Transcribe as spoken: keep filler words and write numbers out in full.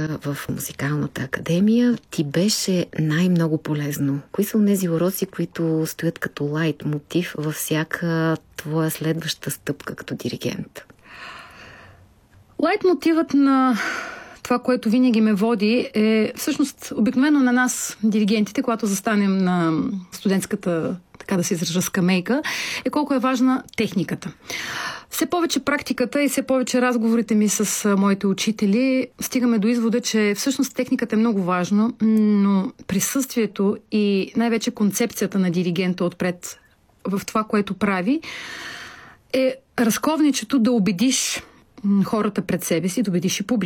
в музикалната академия ти беше най-много полезно? Кои са онези уроци, които стоят като лайт мотив във всяка твоя следваща стъпка като диригент? Лайт мотивът на това, което винаги ме води, е всъщност обикновено на нас, диригентите, когато застанем на студентската, така да се изража, скамейка, е колко е важна техниката. Все повече практиката и все повече разговорите ми с моите учители стигаме до извода, че всъщност техниката е много важна, но присъствието и най-вече концепцията на диригента отпред в това, което прави, е разковничето да убедиш хората пред себе си, да убедиш и публиката.